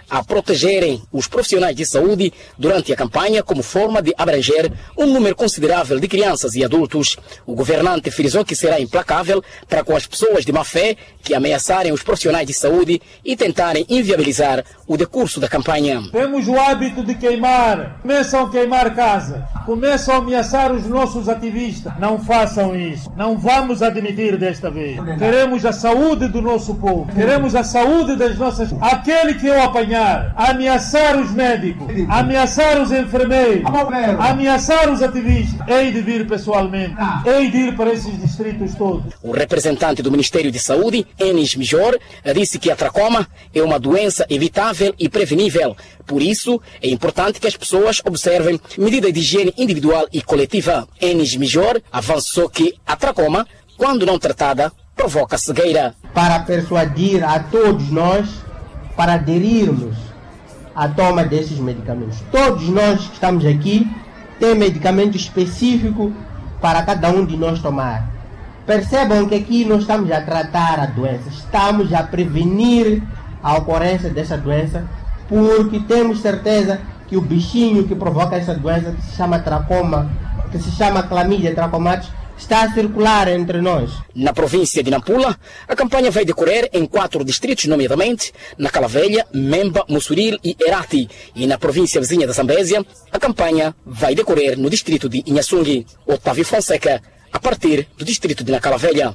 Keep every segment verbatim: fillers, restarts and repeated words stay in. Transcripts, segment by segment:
a protegerem os profissionais de saúde durante a campanha como forma de abranger um número considerável de crianças e adultos. O governante frisou que será implacável para com as pessoas de má fé que ameaçarem os profissionais de saúde e tentarem inviabilizar o decurso da campanha. Temos o hábito de queimar, começam a queimar casa, começam a ameaçar os nossos ativistas. Não façam isso, não vamos admitir desta vez. Queremos a saúde do nosso povo, queremos a saúde das nossas... Aquele que eu apanhar, ameaçar os médicos, ameaçar os enfermeiros, ameaçar os ativistas, hei de vir pessoalmente, hei de ir para esses distritos todos. O representante do Ministério de Saúde, Enis Mijor, disse que a tracoma é uma doença evitável e prevenível. Por isso, é importante que as pessoas observem medidas de higiene individual e coletiva. Enis Mijor avançou que a tracoma, quando não tratada, provoca cegueira. Para persuadir a todos nós para aderirmos à toma desses medicamentos. Todos nós que estamos aqui temos medicamento específico para cada um de nós tomar. Percebam que aqui não estamos a tratar a doença, estamos a prevenir a ocorrência dessa doença, porque temos certeza que o bichinho que provoca essa doença, que se chama tracoma, que se chama Chlamydia trachomatis, está a circular entre nós. Na província de Nampula, a campanha vai decorrer em quatro distritos, nomeadamente na Calavelha, Memba, Mussuril e Herati. E na província vizinha da Zambésia, a campanha vai decorrer no distrito de Inhaçungue. Otávio Fonseca, a partir do distrito de Nacalavelha.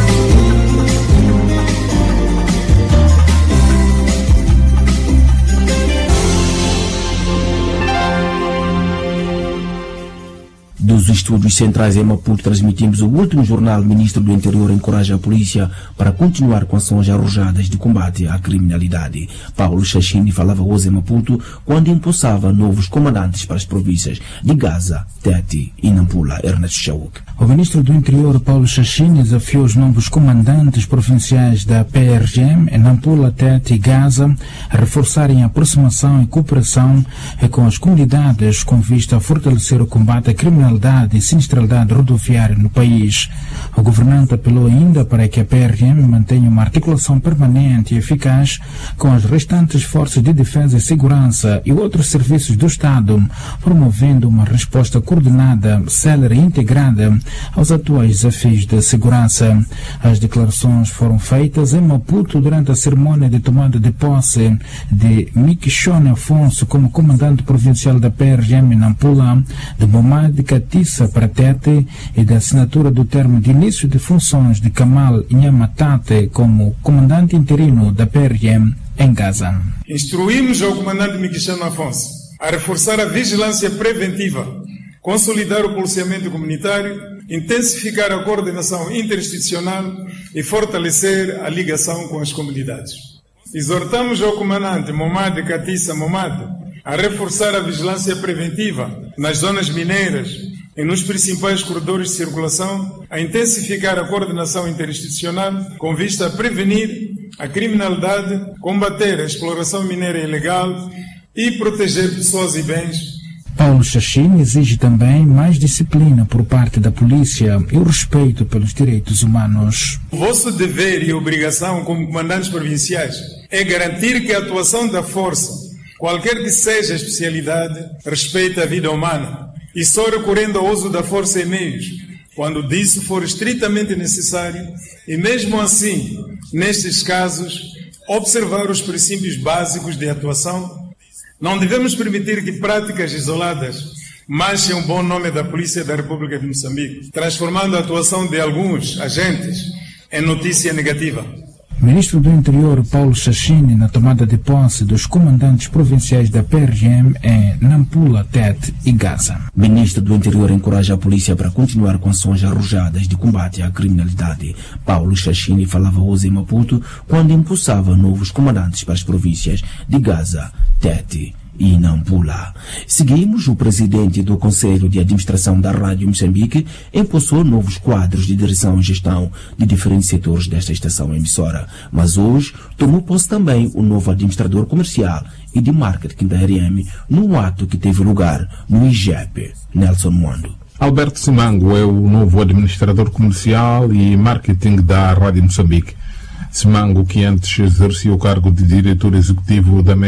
Dos estúdios centrais em Maputo, transmitimos o último jornal. O ministro do Interior encoraja a polícia para continuar com ações arrojadas de combate à criminalidade. Paulo Chachini falava hoje em Maputo quando impulsava novos comandantes para as províncias de Gaza, Tete e Nampula. Ernesto Chauk. O ministro do Interior, Paulo Chachini, desafiou os novos comandantes provinciais da P R G M em Nampula, Tete e Gaza a reforçarem a aproximação e cooperação com as comunidades com vista a fortalecer o combate à criminalidade e sinistralidade rodoviária no país. O governante apelou ainda para que a P R M mantenha uma articulação permanente e eficaz com as restantes forças de defesa e segurança e outros serviços do Estado, promovendo uma resposta coordenada, célere e integrada aos atuais desafios de segurança. As declarações foram feitas em Maputo durante a cerimônia de tomada de posse de Miquixone Afonso como comandante provincial da P R G M em Nampula, de Momad Catissa para Tete e da assinatura do termo de início de funções de Kamal Nhamatate como comandante interino da P R G M em Gaza. Instruímos ao comandante Miquixone Afonso a reforçar a vigilância preventiva, consolidar o policiamento comunitário, intensificar a coordenação interinstitucional e fortalecer a ligação com as comunidades. Exortamos ao comandante Momad Catissa Momad a reforçar a vigilância preventiva nas zonas mineiras e nos principais corredores de circulação, a intensificar a coordenação interinstitucional com vista a prevenir a criminalidade, combater a exploração mineira ilegal e proteger pessoas e bens. Paulo Chachini exige também mais disciplina por parte da polícia e o respeito pelos direitos humanos. O vosso dever e obrigação como comandantes provinciais é garantir que a atuação da força, qualquer que seja a especialidade, respeite a vida humana e só recorrendo ao uso da força e meios, quando disso for estritamente necessário, e mesmo assim, nestes casos, observar os princípios básicos de atuação. Não devemos permitir que práticas isoladas manchem o bom nome da Polícia da República de Moçambique, transformando a atuação de alguns agentes em notícia negativa. Ministro do Interior Paulo Chachini na tomada de posse dos comandantes provinciais da P R G M em Nampula, Tete e Gaza. Ministro do Interior encoraja a polícia para continuar com ações arrojadas de combate à criminalidade. Paulo Chachini falava hoje em Maputo quando impulsava novos comandantes para as províncias de Gaza, Tete e Nampula. Seguimos, o presidente do Conselho de Administração da Rádio Moçambique impulsou novos quadros de direção e gestão de diferentes setores desta estação emissora. Mas hoje tomou posse também o novo administrador comercial e de marketing da R M num ato que teve lugar no I G E P. Nelson Mondo. Alberto Simango é o novo administrador comercial e marketing da Rádio Moçambique. Simango, que antes exercia o cargo de diretor executivo da mesma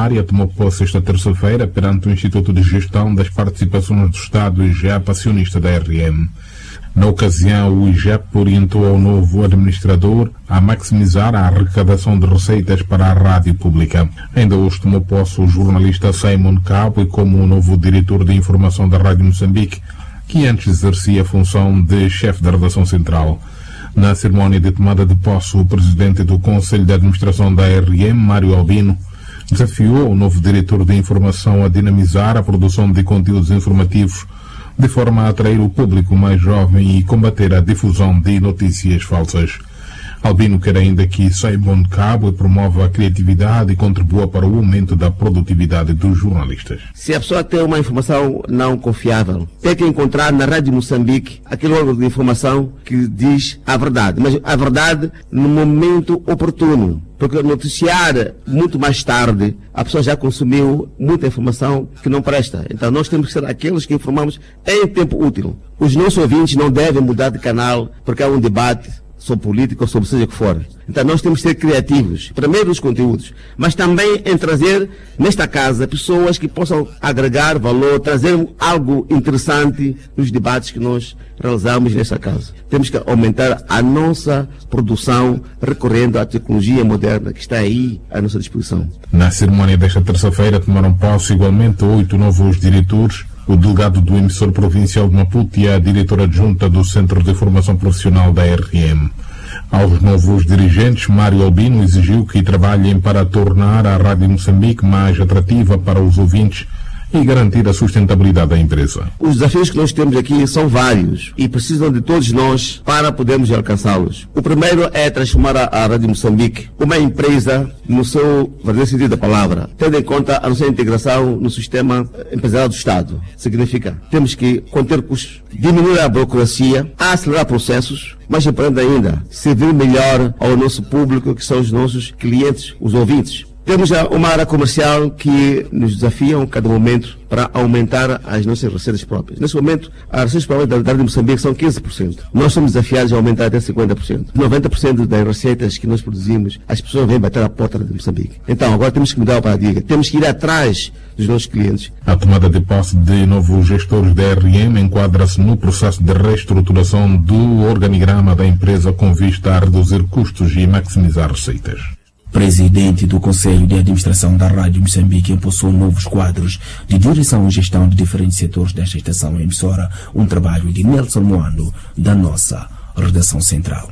ordinária tomou posse esta terça-feira perante o Instituto de Gestão das Participações do Estado, I G E P, acionista da R M. Na ocasião, o I G E P orientou ao novo administrador a maximizar a arrecadação de receitas para a rádio pública. Ainda hoje tomou posse o jornalista Simon Cabo como o novo diretor de informação da Rádio Moçambique, que antes exercia a função de chefe da redação central. Na cerimónia de tomada de posse, o presidente do Conselho de Administração da R M, Mário Albino, desafiou o novo diretor de informação a dinamizar a produção de conteúdos informativos de forma a atrair o público mais jovem e combater a difusão de notícias falsas. Albino quer ainda que Simon Cabo promova a criatividade e contribua para o aumento da produtividade dos jornalistas. Se a pessoa tem uma informação não confiável, tem que encontrar na Rádio Moçambique aquele órgão de informação que diz a verdade, mas a verdade no momento oportuno. Porque noticiar muito mais tarde, a pessoa já consumiu muita informação que não presta. Então nós temos que ser aqueles que informamos em tempo útil. Os nossos ouvintes não devem mudar de canal porque há um debate sobre política ou sobre seja o que for. Então nós temos que ser criativos, primeiro nos conteúdos, mas também em trazer nesta casa pessoas que possam agregar valor, trazer algo interessante nos debates que nós realizamos nesta casa. Temos que aumentar a nossa produção recorrendo à tecnologia moderna que está aí à nossa disposição. Na cerimónia desta terça-feira tomaram posse igualmente oito novos diretores, o delegado do emissor provincial de Maputo e a diretora adjunta do Centro de Formação Profissional da R M. Aos novos dirigentes, Mário Albino exigiu que trabalhem para tornar a Rádio Moçambique mais atrativa para os ouvintes e garantir a sustentabilidade da empresa. Os desafios que nós temos aqui são vários e precisam de todos nós para podermos alcançá-los. O primeiro é transformar a, a Rádio Moçambique uma empresa no seu verdadeiro sentido da palavra, tendo em conta a nossa integração no sistema empresarial do Estado. Significa, temos que conter custos, diminuir a burocracia, acelerar processos, mas importante ainda, servir melhor ao nosso público, que são os nossos clientes, os ouvintes. Temos uma área comercial que nos desafia a cada momento para aumentar as nossas receitas próprias. Nesse momento, as receitas próprias da Rádio Moçambique são quinze por cento. Nós somos desafiados a aumentar até cinquenta por cento. noventa por cento das receitas que nós produzimos, as pessoas vêm bater à porta da Rádio Moçambique. Então, agora temos que mudar o paradigma. Temos que ir atrás dos nossos clientes. A tomada de posse de novos gestores da R M enquadra-se no processo de reestruturação do organigrama da empresa com vista a reduzir custos e maximizar receitas. Presidente do Conselho de Administração da Rádio Moçambique impulsou novos quadros de direção e gestão de diferentes setores desta estação emissora, um trabalho de Nelson Moando, da nossa redação central.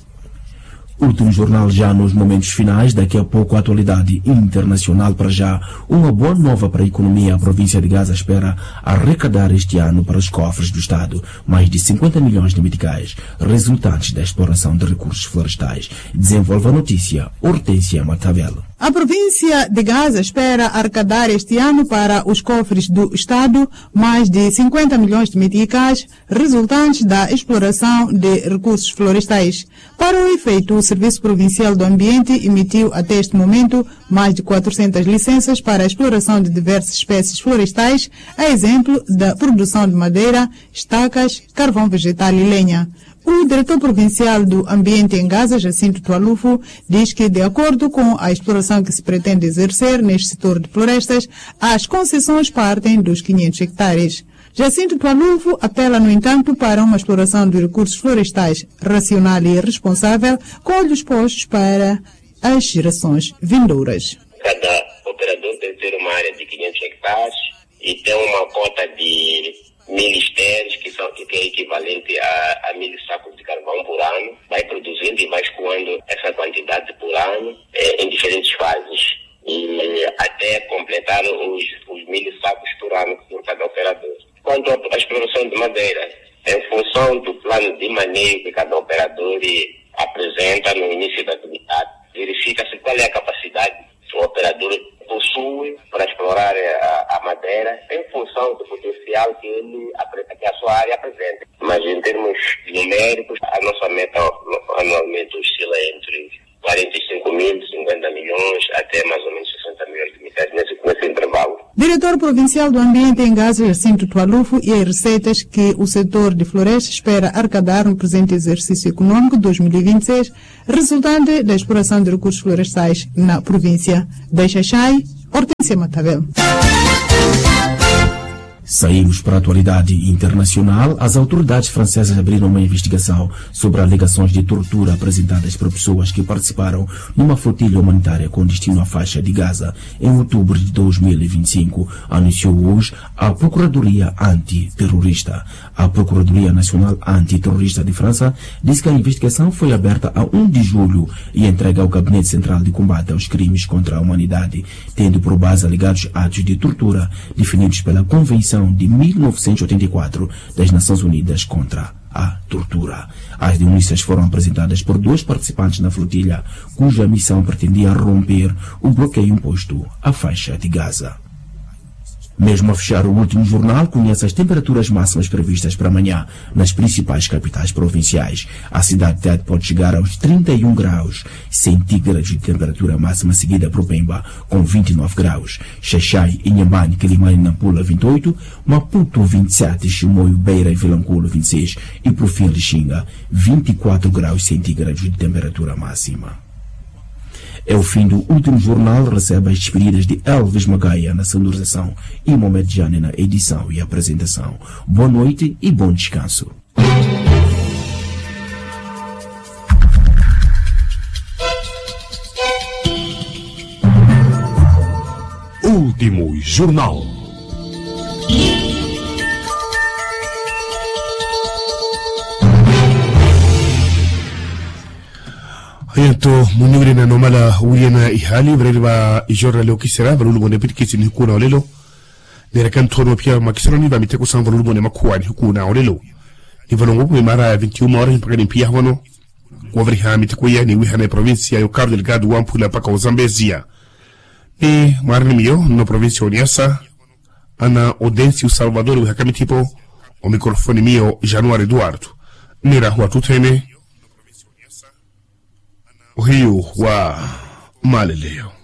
Último jornal já nos momentos finais, daqui a pouco a atualidade internacional. Para já, uma boa nova para a economia. A província de Gaza espera arrecadar este ano para os cofres do Estado mais de cinquenta milhões de meticais, resultantes da exploração de recursos florestais. Desenvolve a notícia Hortência Matavelo. A província de Gaza espera arrecadar este ano para os cofres do Estado mais de cinquenta milhões de meticais, resultantes da exploração de recursos florestais. Para o efeito, o Serviço Provincial do Ambiente emitiu até este momento mais de quatrocentas licenças para a exploração de diversas espécies florestais, a exemplo da produção de madeira, estacas, carvão vegetal e lenha. O diretor provincial do Ambiente em Gaza, Jacinto Tualufo, diz que, de acordo com a exploração que se pretende exercer neste setor de florestas, as concessões partem dos quinhentos hectares. Jacinto Tualufo apela, no entanto, para uma exploração de recursos florestais racional e responsável, com olhos postos para as gerações vindouras. Cada operador deve ter uma área de quinhentos hectares e tem uma cota de mil estéreos, que, são, que é equivalente a, a mil sacos de carvão por ano. Vai produzindo e vai escoando essa quantidade por ano eh, em diferentes fases. E até completar os, os mil sacos por ano por cada operador. Quanto à exploração de madeira, em função do plano de manejo que cada operador apresenta no início da atividade, verifica-se qual é a capacidade que o operador possui para explorar a, a madeira em função do potencial que, ele, que a sua área apresenta. Mas em termos numéricos, a nossa meta anualmente oscila entre quarenta e cinco mil, cinquenta milhões, até mais ou menos sessenta milhões de meticais nesse, nesse intervalo. Diretor Provincial do Ambiente em Gaza, Jacinto Tualufo, e as receitas que o setor de florestas espera arrecadar no presente exercício econômico dois mil e vinte e seis, resultante da exploração de recursos florestais na província. Da Xaxai, Hortência Matavel. Saímos para a atualidade internacional. As autoridades francesas abriram uma investigação sobre alegações de tortura apresentadas por pessoas que participaram numa flotilha humanitária com destino à faixa de Gaza em outubro de dois mil e vinte e cinco, anunciou hoje a Procuradoria Antiterrorista. A Procuradoria Nacional Antiterrorista de França disse que a investigação foi aberta a primeiro de julho e entregue ao Gabinete Central de Combate aos Crimes contra a Humanidade, tendo por base alegados atos de tortura definidos pela Convenção de mil novecentos e oitenta e quatro das Nações Unidas contra a tortura. As denúncias foram apresentadas por dois participantes na flotilha, cuja missão pretendia romper o bloqueio imposto à faixa de Gaza. Mesmo a fechar o último jornal, conhece as temperaturas máximas previstas para amanhã nas principais capitais provinciais. A cidade de Tete pode chegar aos trinta e um graus centígrados de temperatura máxima, seguida por Pemba com vinte e nove graus, Xaixai, Inhambane, Quilimane e Nampula vinte e oito, Maputo vinte e sete, Chimoio, Beira e Vilanculo vinte e seis e por fim Lixinga vinte e quatro graus centígrados de temperatura máxima. É o fim do último jornal. Recebe as despedidas de Elvis Magaia na sonorização e Mohamed Jane na edição e apresentação. Boa noite e bom descanso. Último jornal. Ayanto munuri na nomala uriana ihali vrelwa ijora leo kisera vrulu bone pitikisi ni hukuna olelo nera kan tono pia makisero ni vamite kusan vrulu bone makuwa ni hukuna olelo ni valongo pwe mara vinte e uma horas mpaka pia wano wavri hamite kuya ni wihane provincia yo Cabo Delgado wampula paka o Zambezia e marni mio no provincia oniasa ana Odencio Salvador wihakamitipo o mikrofoni mio Januari Eduardo nera huwa tutene Rio wa Maleleo.